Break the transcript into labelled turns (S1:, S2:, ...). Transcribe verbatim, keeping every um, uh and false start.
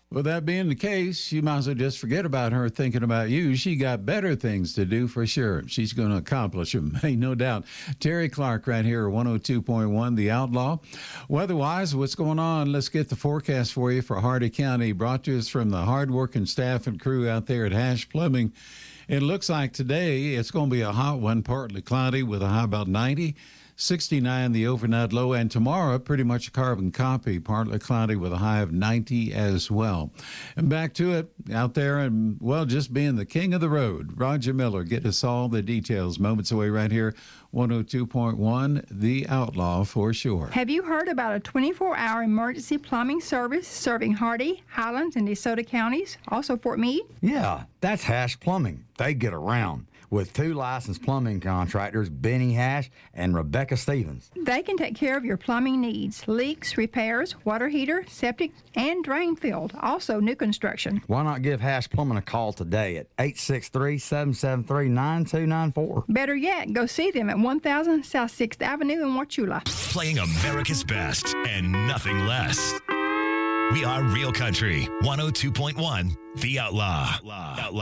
S1: Well, that being the case, you might as well just forget about her thinking about you. She got better things to do for sure. She's going to accomplish them, ain't no doubt. Terry Clark right here at one oh two point one, The Outlaw. Weather-wise, what's going on? Let's get the forecast for you for Hardy County, brought to us from the hard-working staff and crew out there at Hash Plumbing. It looks like today it's going to be a hot one, partly cloudy with a high about ninety. sixty-nine the overnight low, and tomorrow pretty much a carbon copy, partly cloudy with a high of ninety as well. And back to it out there, and well, just being the king of the road, Roger Miller, get us all the details moments away right here, one oh two point one, The Outlaw for sure.
S2: Have you heard about a twenty-four hour emergency plumbing service serving Hardy, Highlands, and DeSoto counties, also Fort Meade?
S3: Yeah, that's Hash Plumbing. They get around. With two licensed plumbing contractors, Benny Hash and Rebecca Stevens.
S2: They can take care of your plumbing needs, leaks, repairs, water heater, septic, and drain field, also new construction.
S3: Why not give Hash Plumbing a call today at eight six three, seven seven three, nine two nine four?
S2: Better yet, go see them at one thousand South sixth Avenue in Wauchula.
S4: Playing America's best and nothing less. We are Real Country, one oh two point one, The Outlaw. Outlaw.